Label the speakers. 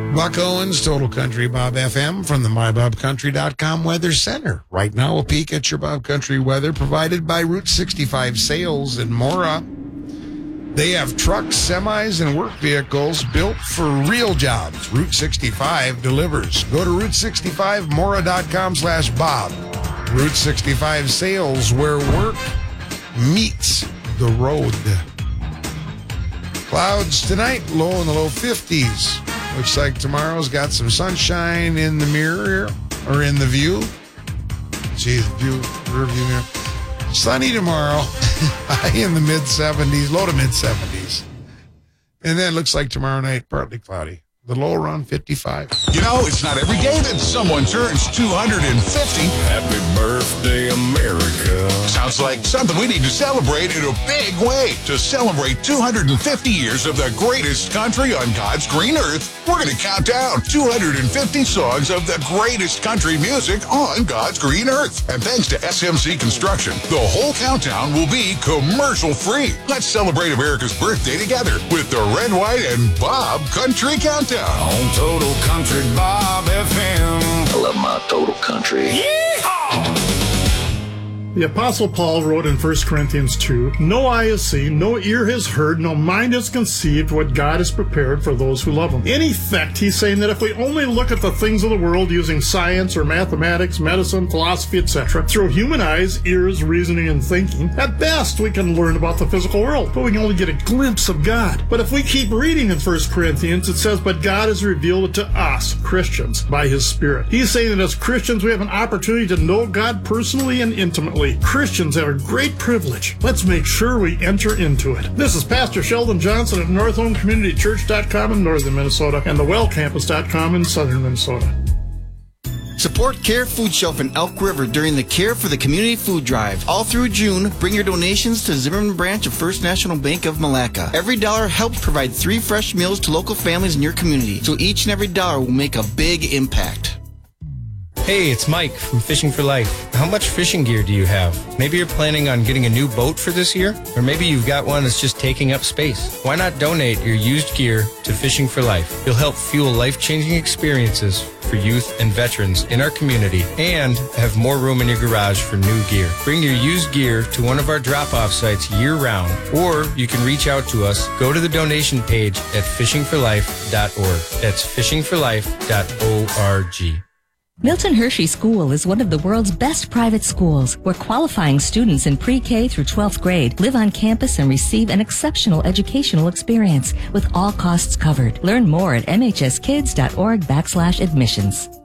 Speaker 1: Buck Owens, Total Country Bob FM from the MyBobCountry.com Weather Center. Right now, a peek at your Bob Country weather provided by Route 65 Sales in Mora. They have trucks, semis, and work vehicles built for real jobs. Route 65 delivers. Go to Route65Mora.com/Bob. Route 65 Sales, where work meets the road. Clouds tonight, low in the low 50s. Looks like tomorrow's got some sunshine in the mirror here, or in the view. See the view, rear view mirror. Sunny tomorrow, high in the mid-70s, low to mid-70s. And then looks like tomorrow night, partly cloudy. The low around 55.
Speaker 2: You know, it's not every day that someone turns 250.
Speaker 3: Happy birthday, America.
Speaker 2: Sounds like something we need to celebrate in a big way. To celebrate 250 years of the greatest country on God's green earth, we're going to count down 250 songs of the greatest country music on God's green earth. And thanks to SMC Construction, the whole countdown will be commercial-free. Let's celebrate America's birthday together with the Red, White, and Bob Country Countdown.
Speaker 3: On Total Country Bob FM. I love my Total Country. Yeehaw!
Speaker 4: The Apostle Paul wrote in 1 Corinthians 2, "No eye has seen, no ear has heard, no mind has conceived what God has prepared for those who love Him." In effect, he's saying that if we only look at the things of the world using science or mathematics, medicine, philosophy, etc., through human eyes, ears, reasoning, and thinking, at best we can learn about the physical world, but we can only get a glimpse of God. But if we keep reading in 1 Corinthians, it says, "But God has revealed it to us, Christians, by His Spirit." He's saying that as Christians, we have an opportunity to know God personally and intimately. Christians have a great privilege. Let's make sure we enter into it. This is Pastor Sheldon Johnson at NorthHomeCommunityChurch.com in northern Minnesota and thewellcampus.com in southern Minnesota.
Speaker 5: Support Care Food Shelf in Elk River during the Care for the Community Food Drive. All through June, bring your donations to Zimmerman branch of First National Bank of Malacca. Every dollar helps provide 3 fresh meals to local families in your community, so each and every dollar will make a big impact.
Speaker 6: Hey, it's Mike from Fishing for Life. How much fishing gear do you have? Maybe you're planning on getting a new boat for this year? Or maybe you've got one that's just taking up space. Why not donate your used gear to Fishing for Life? You'll help fuel life-changing experiences for youth and veterans in our community and have more room in your garage for new gear. Bring your used gear to one of our drop-off sites year-round, or you can reach out to us. Go to the donation page at fishingforlife.org. That's fishingforlife.org.
Speaker 7: Milton Hershey School is one of the world's best private schools, where qualifying students in pre-K through 12th grade live on campus and receive an exceptional educational experience with all costs covered. Learn more at mhskids.org/admissions.